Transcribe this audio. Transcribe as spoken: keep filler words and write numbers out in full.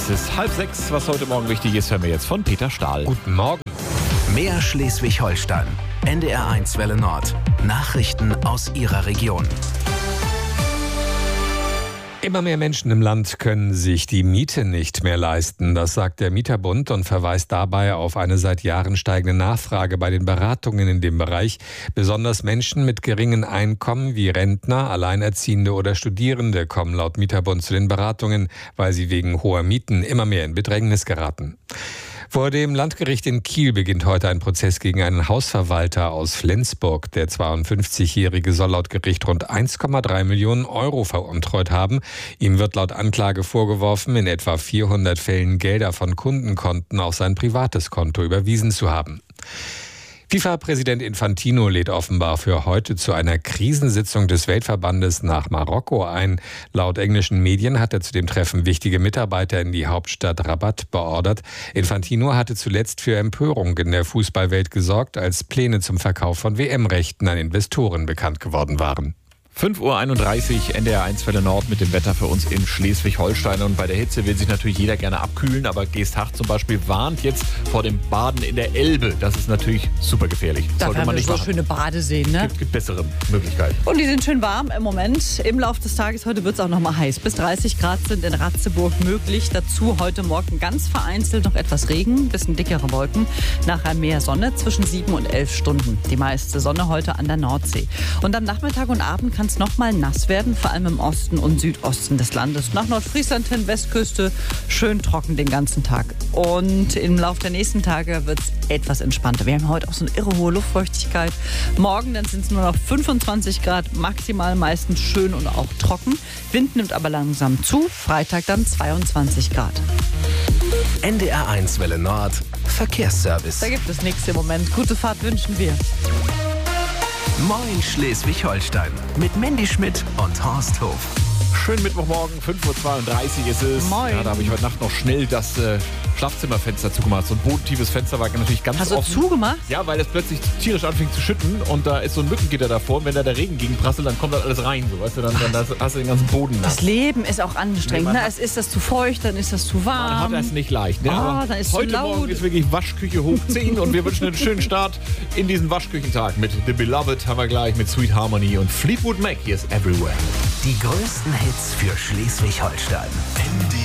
Es ist halb sechs, was heute Morgen wichtig ist, hören wir jetzt von Peter Stahl. Guten Morgen. Mehr Schleswig-Holstein. N D R eins Welle Nord. Nachrichten aus Ihrer Region. Immer mehr Menschen im Land können sich die Miete nicht mehr leisten. Das sagt der Mieterbund und verweist dabei auf eine seit Jahren steigende Nachfrage bei den Beratungen in dem Bereich. Besonders Menschen mit geringen Einkommen wie Rentner, Alleinerziehende oder Studierende kommen laut Mieterbund zu den Beratungen, weil sie wegen hoher Mieten immer mehr in Bedrängnis geraten. Vor dem Landgericht in Kiel beginnt heute ein Prozess gegen einen Hausverwalter aus Flensburg. Der zweiundfünfzigjährige soll laut Gericht rund eins Komma drei Millionen Euro veruntreut haben. Ihm wird laut Anklage vorgeworfen, in etwa vierhundert Fällen Gelder von Kundenkonten auf sein privates Konto überwiesen zu haben. FIFA-Präsident Infantino lädt offenbar für heute zu einer Krisensitzung des Weltverbandes nach Marokko ein. Laut englischen Medien hat er zu dem Treffen wichtige Mitarbeiter in die Hauptstadt Rabat beordert. Infantino hatte zuletzt für Empörung in der Fußballwelt gesorgt, als Pläne zum Verkauf von W M-Rechten an Investoren bekannt geworden waren. fünf Uhr einunddreißig, N D R eins Welle Nord mit dem Wetter für uns in Schleswig-Holstein. Und bei der Hitze will sich natürlich jeder gerne abkühlen, aber Geesthacht zum Beispiel warnt jetzt vor dem Baden in der Elbe. Das ist natürlich super gefährlich. Da Sollte werden man wir nicht so machen. schöne Badeseen, ne? Gibt, gibt bessere Möglichkeiten. Und die sind schön warm im Moment. Im Laufe des Tages heute wird es auch noch mal heiß. Bis dreißig Grad sind in Ratzeburg möglich. Dazu heute Morgen ganz vereinzelt noch etwas Regen, bisschen dickere Wolken. Nachher mehr Sonne zwischen sieben und elf Stunden. Die meiste Sonne heute an der Nordsee. Und am Nachmittag und Abend kann es noch mal nass werden, vor allem im Osten und Südosten des Landes. Nach Nordfriesland hin, Westküste, schön trocken den ganzen Tag. Und im Laufe der nächsten Tage wird es etwas entspannter. Wir haben heute auch so eine irre hohe Luftfeuchtigkeit. Morgen dann sind es nur noch fünfundzwanzig Grad, maximal meistens schön und auch trocken. Wind nimmt aber langsam zu, Freitag dann zweiundzwanzig Grad. N D R eins Welle Nord. Verkehrsservice. Da gibt es nichts im Moment. Gute Fahrt wünschen wir. Moin Schleswig-Holstein mit Mandy Schmidt und Horst Hof. Schönen Mittwochmorgen, fünf Uhr zweiunddreißig ist es. Moin. Ja, da habe ich heute Nacht noch schnell das äh, Schlafzimmerfenster zugemacht. So ein bodentiefes Fenster war natürlich ganz Hast du offen. zugemacht? Ja, weil es plötzlich tierisch anfing zu schütten und da ist so ein Mückengitter davor und wenn da der Regen gegen prasselt, dann kommt das alles rein. So, weißt du, dann, dann hast du den ganzen Boden nass. Das Leben ist auch anstrengend. Nee, man ne? hat- Es ist das zu feucht, dann ist das zu warm. Man hat das nicht leicht. Ne? Ah, Aber dann ist es heute zu laut. Morgen ist wirklich Waschküche hochziehen und wir wünschen einen schönen Start in diesen Waschküchentag. Mit The Beloved haben wir gleich, mit Sweet Harmony und Fleetwood Mac. Hier ist Everywhere. Die größten Hits für Schleswig-Holstein. N D